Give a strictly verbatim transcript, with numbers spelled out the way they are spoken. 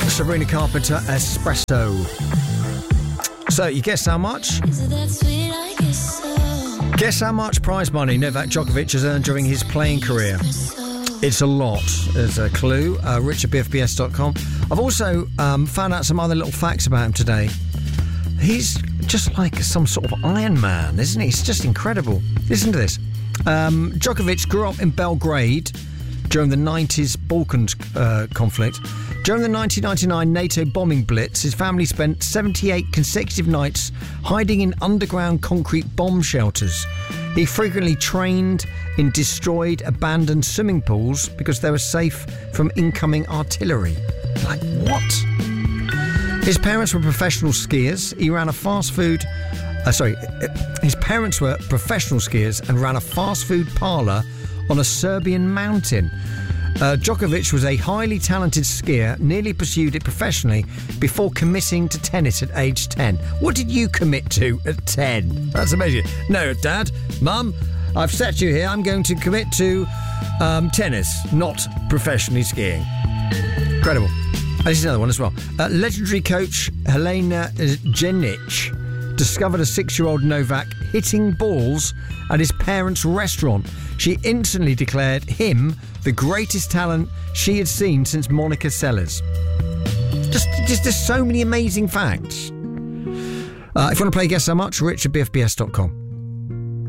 Sabrina Carpenter, Espresso. So, you guess how much? Guess how much prize money Novak Djokovic has earned during his playing career? It's a lot. There's a clue. Uh, rich at b f b s dot com. I've also um, found out some other little facts about him today. He's just like some sort of Iron Man, isn't he? It's just incredible. Listen to this. Um, Djokovic grew up in Belgrade during the nineties Balkan uh, conflict. During the nineteen ninety-nine NATO bombing blitz, his family spent seventy-eight consecutive nights hiding in underground concrete bomb shelters. He frequently trained in destroyed, abandoned swimming pools because they were safe from incoming artillery. Like, what? His parents were professional skiers. He ran a fast food... Uh, sorry, his parents were professional skiers and ran a fast food parlour on a Serbian mountain. Uh, Djokovic was a highly talented skier, nearly pursued it professionally before committing to tennis at age ten. What did you commit to at ten? That's amazing. No, Dad, Mum, I've set you here. I'm going to commit to um, tennis, not professionally skiing. Incredible. And this is another one as well. Uh, legendary coach Helena Jenic discovered a six-year-old Novak hitting balls at his parents' restaurant. She instantly declared him the greatest talent she had seen since Monica Seles. Just, just there's so many amazing facts. Uh, if you want to play Guess How Much, rich at b f b s dot com.